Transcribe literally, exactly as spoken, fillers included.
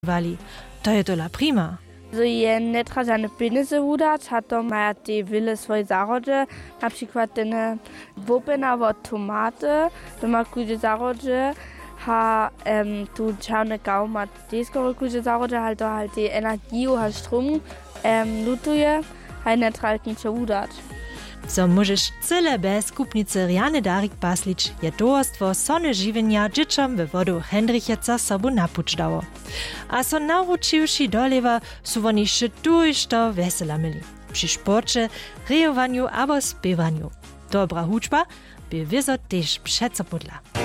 wali. To je tola prima. So je nie trzeba żadne pieniądze wydać, a to mają te wiele swoje zarodzie, na przykład ten wopena od tomaty, to ma kudzie zarodzie, a um, tu czarny gał ma też kudzie zarodzie, ale to halt die Energie, a strom um, lutuje, a nie trzeba niczego wydać. So możesz cyle bez kupnicy Riany Darik paslić, je towarstwo sone żywienia dzieciom we wodu Hendricheca sobu napučdało. A so naručiwši dolewa su woni šitujš to vesela mili. Przy sporcie, rejowaniu abo spiewaniu. Dobra hučba by wieso też przeco podla.